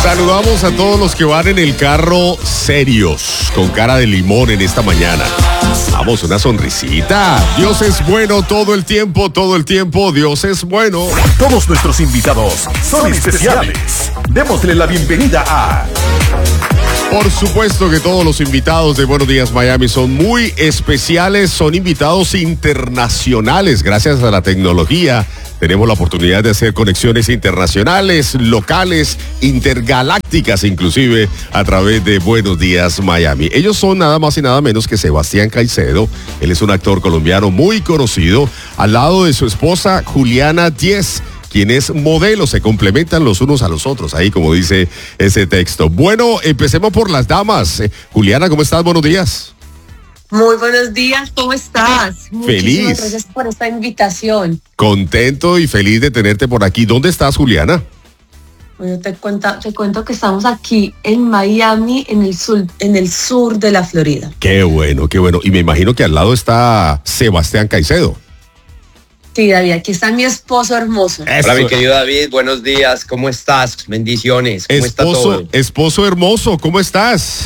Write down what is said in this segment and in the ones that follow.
Saludamos a todos los que van en el carro serios, con cara de limón en esta mañana. Vamos, una sonrisita. Dios es bueno todo el tiempo, Dios es bueno. Todos nuestros invitados son especiales. Démosle la bienvenida a... Por supuesto que todos los invitados de Buenos Días Miami son muy especiales, son invitados internacionales. Gracias a la tecnología tenemos la oportunidad de hacer conexiones internacionales, locales, intergalácticas inclusive, a través de Buenos Días Miami. Ellos son nada más y nada menos que Sebastián Caicedo. Él es un actor colombiano muy conocido, al lado de su esposa Juliana Díez, quien es modelo. Se complementan los unos a los otros, ahí como dice ese texto. Bueno, empecemos por las damas. Juliana, ¿cómo estás? Buenos días. Muy buenos días, ¿cómo estás? Feliz. Muchísimas gracias por esta invitación. Contento y feliz de tenerte por aquí. ¿Dónde estás, Juliana? Bueno, te cuento que estamos aquí en Miami, en el sur de la Florida. Qué bueno, qué bueno. Y me imagino que al lado está Sebastián Caicedo. Sí, David, aquí está mi esposo hermoso. Hola, mi querido David, buenos días, ¿cómo estás? Bendiciones, ¿cómo está todo? Esposo hermoso, ¿cómo estás?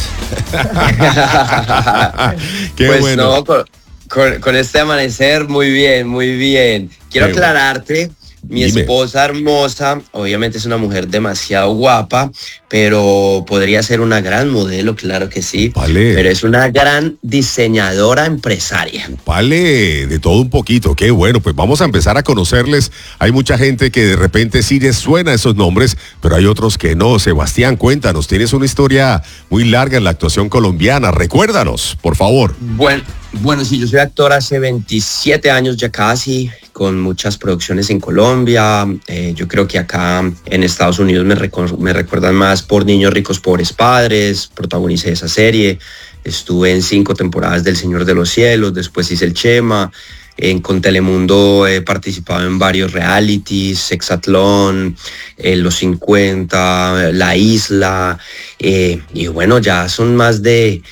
Qué pues bueno. No, con este amanecer, muy bien, muy bien. Quiero aclararte, mi Dime. esposa hermosa, obviamente es una mujer demasiado guapa, pero podría ser una gran modelo, claro que sí. Vale. Pero es una gran diseñadora empresaria. Vale, de todo un poquito, qué bueno, pues vamos a empezar a conocerles. Hay mucha gente que de repente sí les suena esos nombres, pero hay otros que no. Sebastián, cuéntanos, tienes una historia muy larga en la actuación colombiana, recuérdanos, por favor. Bueno, sí, yo soy actor hace 27 años ya casi, con muchas producciones en Colombia. Yo creo que acá en Estados Unidos me recuerdan más por Niños Ricos, Pobres Padres. Protagonicé esa serie. Estuve en 5 temporadas del Señor de los Cielos, después hice El Chema. Con Telemundo he participado en varios realities, Hexatlón, Los 50, La Isla. Y bueno, ya son más de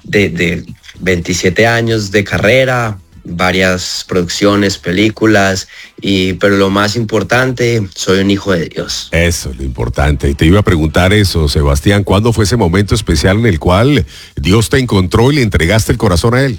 27 años de carrera, varias producciones, películas, pero lo más importante, soy un hijo de Dios. Eso es lo importante. Y te iba a preguntar eso, Sebastián, ¿cuándo fue ese momento especial en el cual Dios te encontró y le entregaste el corazón a Él?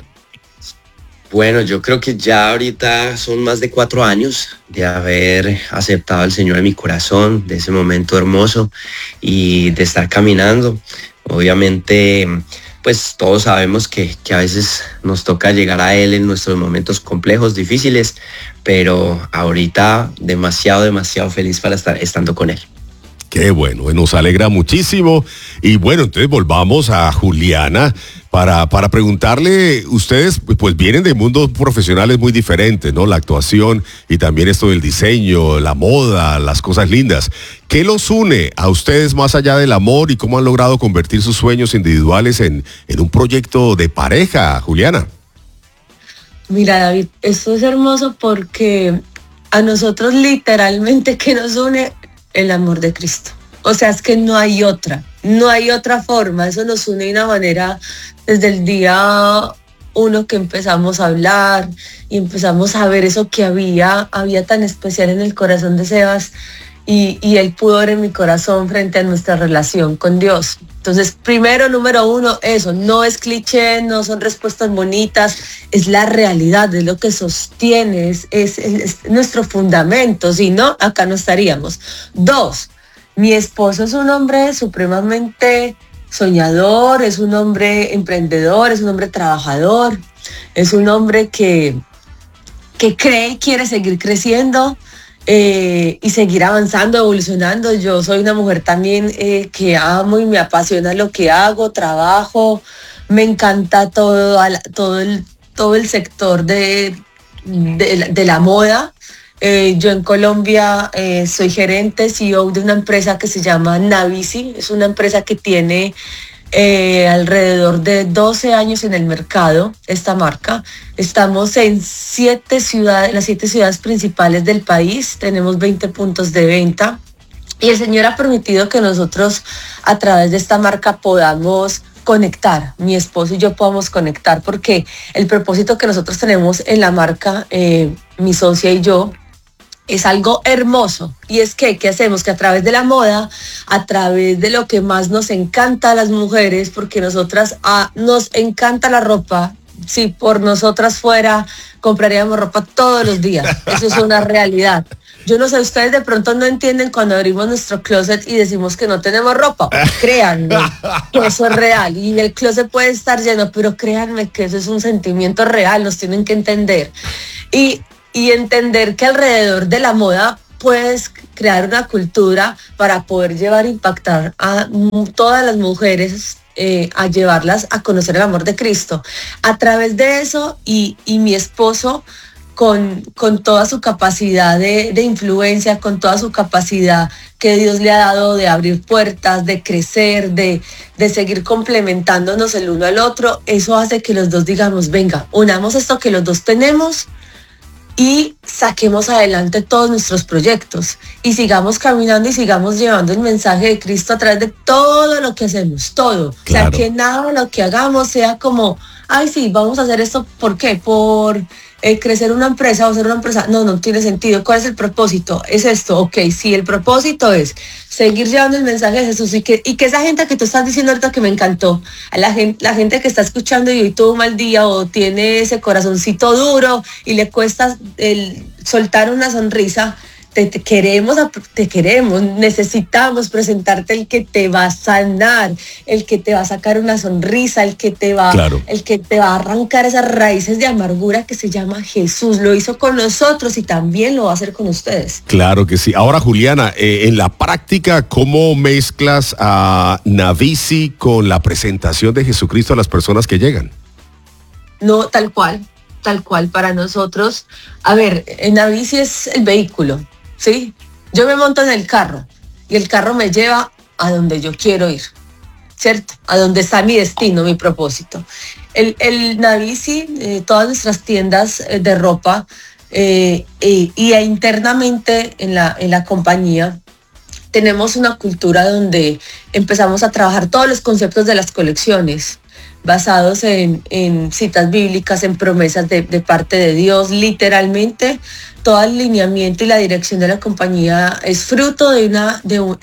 Bueno, yo creo que ya ahorita son más de 4 años de haber aceptado al Señor en mi corazón, de ese momento hermoso y de estar caminando. Obviamente, pues todos sabemos que a veces nos toca llegar a Él en nuestros momentos complejos, difíciles, pero ahorita demasiado feliz para estar estando con Él. Qué bueno, nos alegra muchísimo. Y bueno, entonces volvamos a Juliana para preguntarle, ustedes pues vienen de mundos profesionales muy diferentes, ¿no? La actuación y también esto del diseño, la moda, las cosas lindas. ¿Qué los une a ustedes más allá del amor y cómo han logrado convertir sus sueños individuales en un proyecto de pareja, Juliana? Mira, David, esto es hermoso porque a nosotros literalmente que nos une el amor de Cristo. O sea, es que no hay otra forma. Eso nos une de una manera desde el día 1 que empezamos a hablar y empezamos a ver eso que había tan especial en el corazón de Sebas y él pudo ver en mi corazón frente a nuestra relación con Dios. Entonces, primero, número 1, eso, no es cliché, no son respuestas bonitas, es la realidad, es lo que sostiene, es nuestro fundamento, si no, acá no estaríamos. 2, mi esposo es un hombre supremamente soñador, es un hombre emprendedor, es un hombre trabajador, es un hombre que cree y quiere seguir creciendo, y seguir avanzando, evolucionando. Yo soy una mujer también que amo y me apasiona lo que hago, trabajo, me encanta todo el sector de la moda. Yo en Colombia soy gerente, CEO de una empresa que se llama Navisi. Es una empresa que tiene alrededor de 12 años en el mercado, esta marca. Estamos en 7 ciudades, las 7 ciudades principales del país, tenemos 20 puntos de venta y el Señor ha permitido que nosotros a través de esta marca podamos conectar, mi esposo y yo podamos conectar, porque el propósito que nosotros tenemos en la marca, mi socia y yo, es algo hermoso. Y es que, ¿qué hacemos? Que a través de la moda, a través de lo que más nos encanta a las mujeres, porque nosotras nos encanta la ropa. Si por nosotras fuera, compraríamos ropa todos los días. Eso es una realidad. Yo no sé, ustedes de pronto no entienden cuando abrimos nuestro closet y decimos que no tenemos ropa. Créanme que eso es real. Y el closet puede estar lleno, pero créanme que eso es un sentimiento real, nos tienen que entender. Y entender que alrededor de la moda puedes crear una cultura para poder llevar, impactar a todas las mujeres, a llevarlas a conocer el amor de Cristo. A través de eso, y mi esposo, con toda su capacidad de influencia, con toda su capacidad que Dios le ha dado de abrir puertas, de crecer, de seguir complementándonos el uno al otro, eso hace que los dos digamos, venga, unamos esto que los dos tenemos y saquemos adelante todos nuestros proyectos y sigamos caminando y sigamos llevando el mensaje de Cristo a través de todo lo que hacemos, todo. Claro. O sea, que nada de lo que hagamos sea como, ay sí, vamos a hacer esto, ¿por qué? Por crecer una empresa o ser una empresa. No tiene sentido. ¿Cuál es el propósito? Es esto, ok, sí, el propósito es seguir llevando el mensaje de Jesús y que esa gente que tú estás diciendo ahorita que me encantó, a la gente que está escuchando y hoy tuvo un mal día o tiene ese corazoncito duro y le cuesta soltar una sonrisa, te queremos, necesitamos presentarte el que te va a sanar, el que te va a sacar una sonrisa, el que te va a arrancar esas raíces de amargura que se llama Jesús. Lo hizo con nosotros y también lo va a hacer con ustedes. Claro que sí. Ahora, Juliana, en la práctica, ¿cómo mezclas a Navisi con la presentación de Jesucristo a las personas que llegan? No, tal cual para nosotros. A ver, Navisi es el vehículo. ¿Sí? Yo me monto en el carro y el carro me lleva a donde yo quiero ir, ¿cierto? A donde está mi destino, mi propósito. El Navisi, todas nuestras tiendas de ropa y internamente en la compañía tenemos una cultura donde empezamos a trabajar todos los conceptos de las colecciones basados en citas bíblicas, en promesas de parte de Dios. Literalmente todo el lineamiento y la dirección de la compañía es fruto de una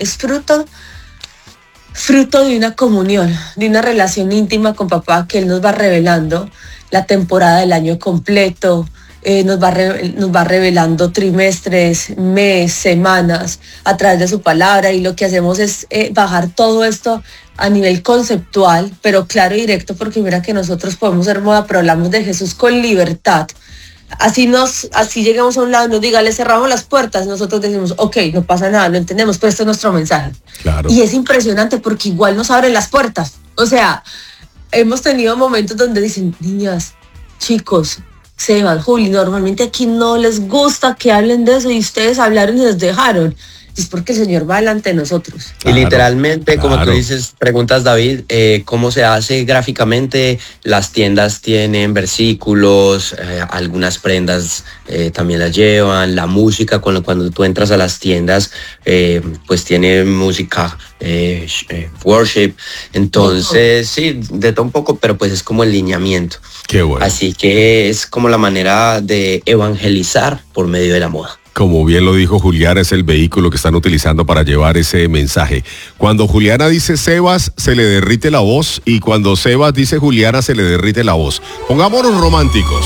comunión, de una relación íntima con papá, que Él nos va revelando la temporada del año completo, nos va revelando trimestres, mes, semanas a través de su palabra, y lo que hacemos es bajar todo esto a nivel conceptual, pero claro y directo, porque mira que nosotros podemos ser moda, pero hablamos de Jesús con libertad. Así llegamos a un lado y nos diga, le cerramos las puertas, nosotros decimos, ok, no pasa nada, lo entendemos, pero este es nuestro mensaje. Claro. Y es impresionante porque igual nos abren las puertas. O sea, hemos tenido momentos donde dicen, niñas, chicos, Sebas, Juli, normalmente aquí no les gusta que hablen de eso y ustedes hablaron y les dejaron. Es porque el Señor va delante de nosotros. Claro, y literalmente, como tú dices, preguntas, David, ¿cómo se hace gráficamente? Las tiendas tienen versículos, algunas prendas también las llevan, la música, cuando tú entras a las tiendas, pues tiene música, worship, entonces sí, de todo un poco, pero pues es como el lineamiento. Qué bueno. Así que es como la manera de evangelizar por medio de la moda. Como bien lo dijo Juliana, es el vehículo que están utilizando para llevar ese mensaje. Cuando Juliana dice Sebas, se le derrite la voz, y cuando Sebas dice Juliana, se le derrite la voz. Pongámonos románticos.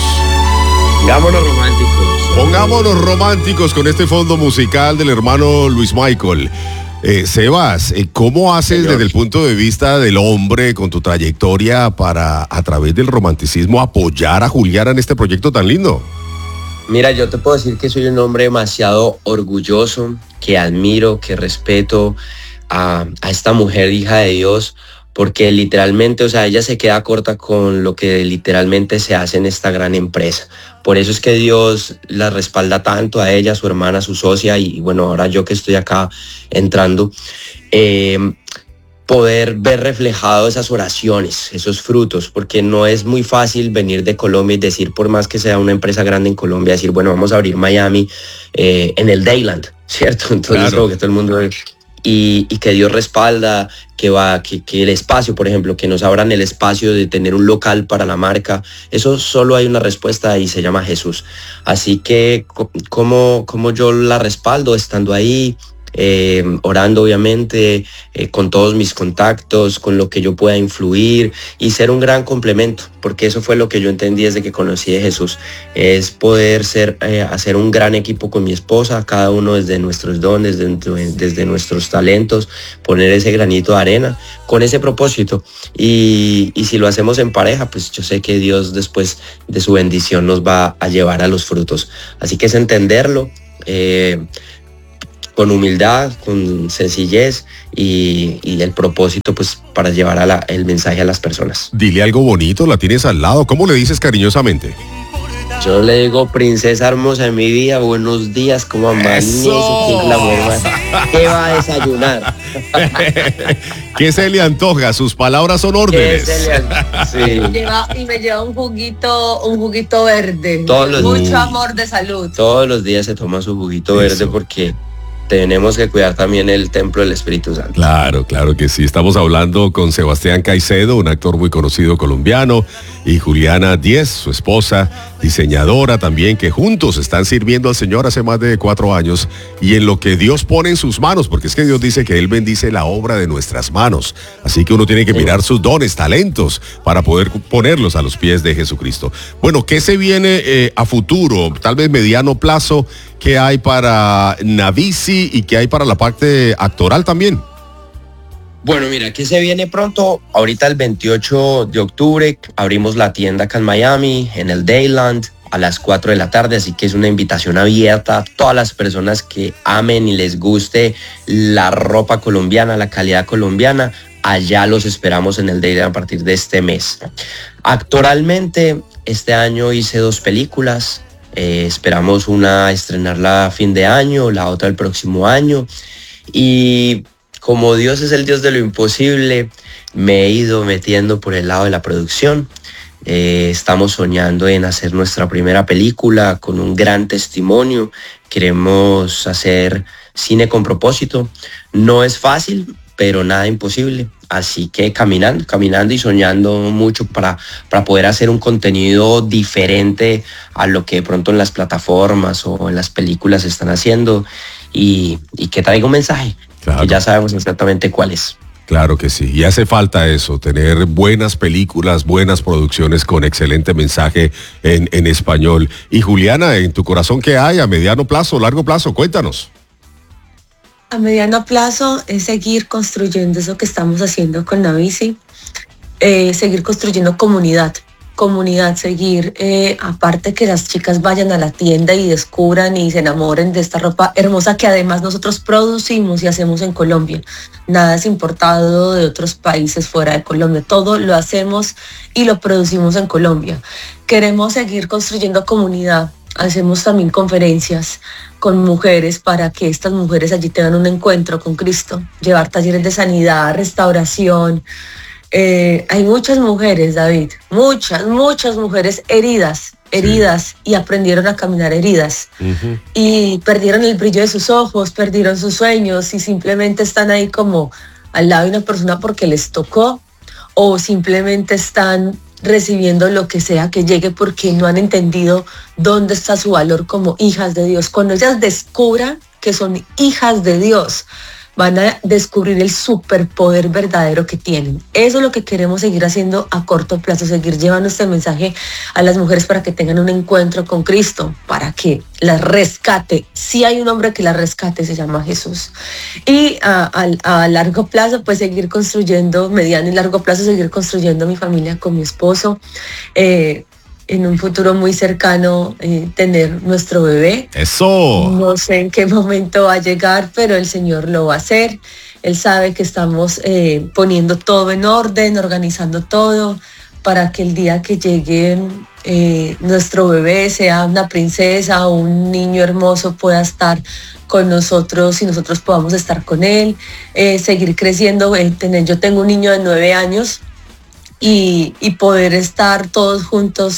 Pongámonos románticos con este fondo musical del hermano Luis Michael. Sebas, ¿cómo haces desde el punto de vista del hombre, con tu trayectoria, para a través del romanticismo apoyar a Juliana en este proyecto tan lindo? Mira, yo te puedo decir que soy un hombre demasiado orgulloso, que admiro, que respeto a esta mujer, hija de Dios, porque literalmente, o sea, ella se queda corta con lo que literalmente se hace en esta gran empresa. Por eso es que Dios la respalda tanto a ella, a su hermana, a su socia, y bueno, ahora yo que estoy acá entrando, poder ver reflejado esas oraciones, esos frutos, porque no es muy fácil venir de Colombia y decir, por más que sea una empresa grande en Colombia, decir, bueno, vamos a abrir Miami en el Dayland, ¿cierto? Entonces, claro, como que todo el mundo y que Dios respalda, que el espacio, por ejemplo, que nos abran el espacio de tener un local para la marca, eso solo hay una respuesta y se llama Jesús. Así que como yo la respaldo estando ahí, orando obviamente, con todos mis contactos, con lo que yo pueda influir y ser un gran complemento, porque eso fue lo que yo entendí desde que conocí a Jesús, es poder hacer un gran equipo con mi esposa, cada uno desde nuestros dones, desde nuestros talentos, poner ese granito de arena con ese propósito, y si lo hacemos en pareja, pues yo sé que Dios después de su bendición nos va a llevar a los frutos. Así que es entenderlo, con humildad, con sencillez y el propósito pues para llevar el mensaje a las personas. Dile algo bonito, la tienes al lado. ¿Cómo le dices cariñosamente? Yo le digo, princesa hermosa de mi vida, buenos días, ¿cómo amanece? ¿Qué va a desayunar? ¿Qué se le antoja? Sus palabras son órdenes. Sí. Y me lleva un juguito verde. Mucho amor de salud. Todos los días se toma su juguito verde porque tenemos que cuidar también el templo del Espíritu Santo. Claro que sí. Estamos hablando con Sebastián Caicedo, un actor muy conocido colombiano, y Juliana Díez, su esposa, diseñadora también, que juntos están sirviendo al Señor hace más de 4 años, y en lo que Dios pone en sus manos, porque es que Dios dice que Él bendice la obra de nuestras manos. Así que uno tiene que mirar sus dones, talentos, para poder ponerlos a los pies de Jesucristo. Bueno, ¿qué se viene a futuro? Tal vez mediano plazo. ¿Qué hay para Navisi y qué hay para la parte actoral también? Bueno, mira, que se viene pronto. Ahorita el 28 de octubre abrimos la tienda acá en Miami, en el Dayland, a las 4 de la tarde, así que es una invitación abierta a todas las personas que amen y les guste la ropa colombiana, la calidad colombiana. Allá los esperamos en el Dayland a partir de este mes. Actoralmente, este año hice 2 películas. Esperamos una estrenarla a fin de año, la otra el próximo año, y como Dios es el Dios de lo imposible, me he ido metiendo por el lado de la producción. Estamos soñando en hacer nuestra primera película con un gran testimonio. Queremos hacer cine con propósito. No es fácil, pero nada imposible. Así que caminando y soñando mucho para poder hacer un contenido diferente a lo que de pronto en las plataformas o en las películas se están haciendo, y que traiga un mensaje, claro, que ya sabemos exactamente cuál es. Claro que sí, y hace falta eso, tener buenas películas, buenas producciones con excelente mensaje en español. Y Juliana, ¿en tu corazón qué hay a mediano plazo, largo plazo? Cuéntanos. A mediano plazo es seguir construyendo eso que estamos haciendo con Navisi, seguir construyendo comunidad, seguir, aparte que las chicas vayan a la tienda y descubran y se enamoren de esta ropa hermosa que además nosotros producimos y hacemos en Colombia. Nada es importado de otros países fuera de Colombia, todo lo hacemos y lo producimos en Colombia. Queremos seguir construyendo comunidad. Hacemos también conferencias con mujeres para que estas mujeres allí tengan un encuentro con Cristo, llevar talleres de sanidad, restauración. Hay muchas mujeres, David, muchas mujeres heridas y aprendieron a caminar heridas. Uh-huh. Y perdieron el brillo de sus ojos, perdieron sus sueños y simplemente están ahí como al lado de una persona porque les tocó, o simplemente están recibiendo lo que sea que llegue porque no han entendido dónde está su valor como hijas de Dios. Cuando ellas descubran que son hijas de Dios, van a descubrir el superpoder verdadero que tienen. Eso es lo que queremos seguir haciendo a corto plazo, seguir llevando este mensaje a las mujeres para que tengan un encuentro con Cristo, para que las rescate. Si hay un hombre que las rescate, se llama Jesús. Y a largo plazo, pues seguir construyendo, mediano y largo plazo, seguir construyendo mi familia con mi esposo. En un futuro muy cercano tener nuestro bebé. ¡Eso! No sé en qué momento va a llegar, pero el Señor lo va a hacer. Él sabe que estamos poniendo todo en orden, organizando todo, para que el día que llegue nuestro bebé, sea una princesa o un niño hermoso, pueda estar con nosotros y nosotros podamos estar con él, seguir creciendo. Yo tengo un niño de 9 años, y poder estar todos juntos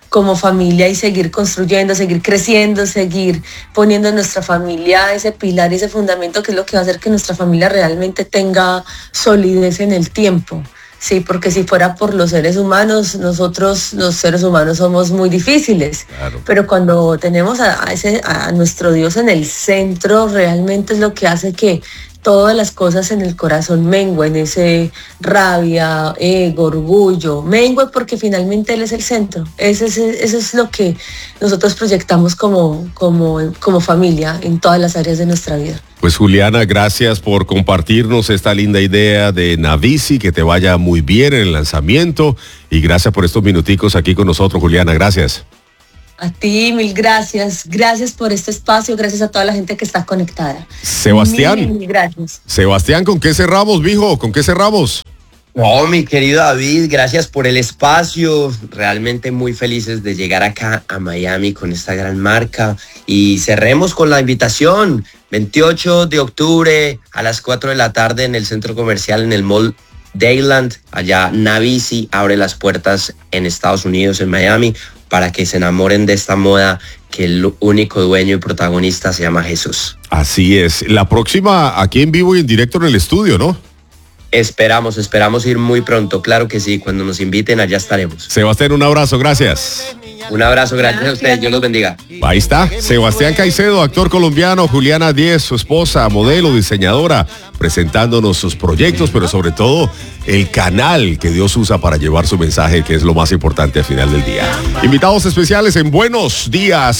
como familia y seguir construyendo, seguir creciendo, seguir poniendo en nuestra familia ese pilar, ese fundamento que es lo que va a hacer que nuestra familia realmente tenga solidez en el tiempo. Sí, porque si fuera por los seres humanos, nosotros los seres humanos somos muy difíciles. Claro. Pero cuando tenemos a nuestro Dios en el centro, realmente es lo que hace que todas las cosas en el corazón mengüen, ese rabia, ego, orgullo, mengüe porque finalmente Él es el centro. Eso es lo que nosotros proyectamos como familia en todas las áreas de nuestra vida. Pues Juliana, gracias por compartirnos esta linda idea de Navisi, que te vaya muy bien en el lanzamiento y gracias por estos minuticos aquí con nosotros, Juliana, gracias. A ti, mil gracias. Gracias por este espacio, gracias a toda la gente que está conectada. Sebastián. Mil gracias. Sebastián, ¿con qué cerramos, mijo? ¿Con qué cerramos? No, mi querido David, gracias por el espacio. Realmente muy felices de llegar acá a Miami con esta gran marca. Y cerremos con la invitación. 28 de octubre a las 4 de la tarde en el centro comercial, en el Mall Dayland. Allá Navisi abre las puertas en Estados Unidos, en Miami, para que se enamoren de esta moda que el único dueño y protagonista se llama Jesús. Así es. La próxima aquí en vivo y en directo en el estudio, ¿no? Esperamos ir muy pronto, claro que sí, cuando nos inviten allá estaremos. Sebastián, un abrazo, gracias. Un abrazo, gracias a ustedes, Dios los bendiga. Ahí está, Sebastián Caicedo, actor colombiano, Juliana Díez, su esposa, modelo, diseñadora, presentándonos sus proyectos, pero sobre todo el canal que Dios usa para llevar su mensaje, que es lo más importante al final del día. Invitados especiales en Buenos Días